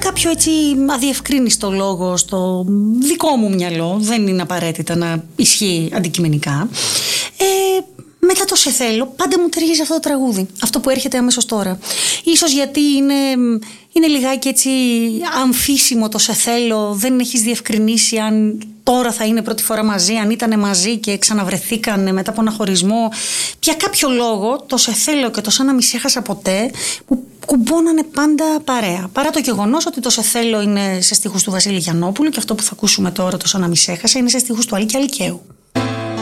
κάποιο έτσι αδιευκρίνιστο λόγο στο δικό μου μυαλό, δεν είναι απαραίτητα να ισχύει αντικειμενικά, μετά το «Σε θέλω» πάντα μου ταιριάζει αυτό το τραγούδι, αυτό που έρχεται αμέσως τώρα. Ίσως γιατί είναι λιγάκι έτσι αμφίσιμο το «Σε θέλω», δεν έχεις διευκρινίσει αν τώρα θα είναι πρώτη φορά μαζί, αν ήταν μαζί και ξαναβρεθήκαν μετά από ένα χωρισμό. Για κάποιο λόγο το «Σε θέλω» και το «Σαν να μη σε έχασα ποτέ» που κουμπώνανε πάντα παρέα. Παρά το γεγονός ότι το «Σε θέλω» είναι σε στίχους του Βασίλη Γιαννόπουλου και αυτό που θα ακούσουμε τώρα, το «Σαν να μη σε έχασα», είναι σε στίχους του Άλκη Αλκαίου.